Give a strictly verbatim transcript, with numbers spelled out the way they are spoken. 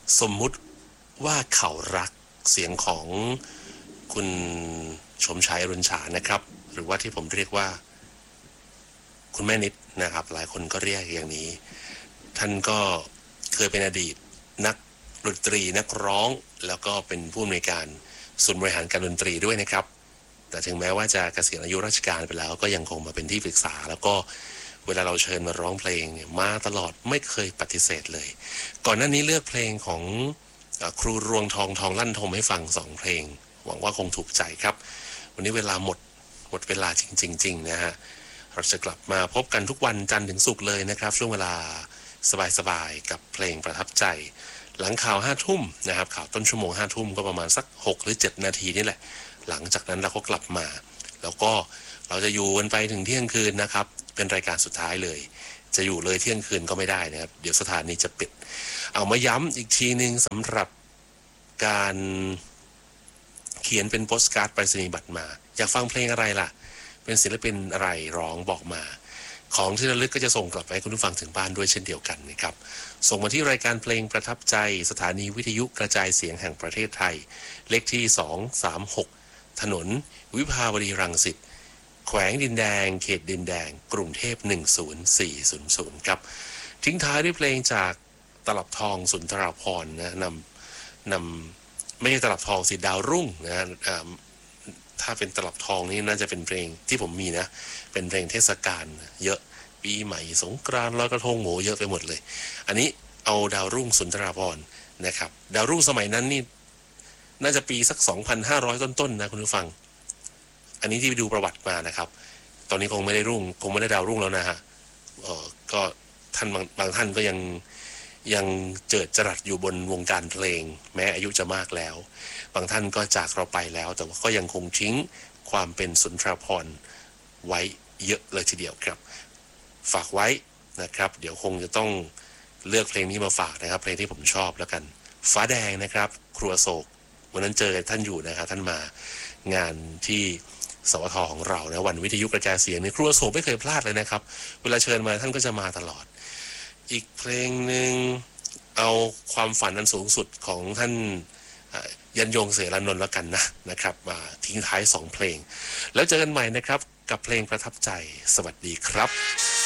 สมมุติว่าเขารักเสียงของคุณชมชายอรุณฉานะครับหรือว่าที่ผมเรียกว่าคุณแม่นิดนะครับหลายคนก็เรียกอย่างนี้ท่านก็เคยเป็นอดีตนักดนตรีนักร้องแล้วก็เป็นผู้อำนวยการศูนย์บริหารการดนตรีด้วยนะครับแต่ถึงแม้ว่าจะเกษียณอายุราชการไปแล้วก็ยังคงมาเป็นที่ปรึกษาแล้วก็เวลาเราเชิญมาร้องเพลงเนี่ยมาตลอดไม่เคยปฏิเสธเลยก่อนหน้านี้เลือกเพลงของครูรวงทองทองลั่นทมให้ฟังสองเพลงหวังว่าคงถูกใจครับวันนี้เวลาหมดหมดเวลาจริงๆนะฮะเราจะกลับมาพบกันทุกวันจันทร์ถึงศุกร์เลยนะครับช่วงเวลาสบายๆกับเพลงประทับใจหลังข่าวห้าทุ่มนะครับข่าวต้นชั่วโมงห้าทุ่มก็ประมาณสักหกหรือเจ็ดนาทีนี่แหละหลังจากนั้นเราก็กลับมาแล้วก็เราจะอยู่กันไปถึงเที่ยงคืนนะครับเป็นรายการสุดท้ายเลยจะอยู่เลยเที่ยงคืนก็ไม่ได้นะครับเดี๋ยวสถานีจะปิดเอามาย้ำอีกทีนึงสำหรับการเขียนเป็นโปสการ์ดไปรษณียบัตรมาอยากฟังเพลงอะไรล่ะเป็นศิลปินอะไรร้องบอกมาของที่ระลึกก็จะส่งกลับไปให้คุณผู้ฟังถึงบ้านด้วยเช่นเดียวกันนะครับส่งมาที่รายการเพลงประทับใจสถานีวิทยุกระจายเสียงแห่งประเทศไทยเลขที่สองสามหกถนนวิภาวดีรังสิตแขวงดินแดงเขตดินแดงกรุงเทพหนึ่งศูนย์สี่ศูนย์ศูนย์ครับทิ้งท้ายด้วยเพลงจากตลับทองสุนทราภรณ์นะนำนำไม่ใช่ตลับทองสิดาวรุ่งนะถ้าเป็นตลับทองนี่น่าจะเป็นเพลงที่ผมมีนะเป็นเพลงเทศกาลเยอะปีใหม่สงกรานต์ลอยกระทงโหเยอะไปหมดเลยอันนี้เอาดาวรุ่งสุนทราภรณ์นะครับดาวรุ่งสมัยนั้นนี่น่าจะปีสัก สองพันห้าร้อย ต้นๆ นะคุณผู้ฟังอันนี้ที่ไปดูประวัติมานะครับตอนนี้คงไม่ได้รุ่งคงไม่ได้ดาวรุ่งแล้วนะฮะเออก็ท่านบางบางท่านก็ยังยังเจิดจรัสอยู่บนวงการเพลงแม้อายุจะมากแล้วบางท่านก็จากเราไปแล้วแต่ว่าก็ยังคงทิ้งความเป็นสุนทราภรณ์ไว้เยอะเลยทีเดียวครับฝากไว้นะครับเดี๋ยวคงจะต้องเลือกเพลงนี้มาฝากนะครับเพลงที่ผมชอบแล้วกันฟ้าแดงนะครับครัวโศกวันนั้นเจอท่านอยู่นะครับท่านมางานที่สวทของเรานะวันวิทยุกระจายเสียงในครัวโศกไม่เคยพลาดเลยนะครับเวลาเชิญมาท่านก็จะมาตลอดอีกเพลงหนึ่งเอาความฝันอันสูงสุดของท่านยันยงเสรานนท์แล้วกันนะนะครับมาทิ้งท้ายสองเพลงแล้วเจอกันใหม่นะครับกับเพลงประทับใจสวัสดีครับ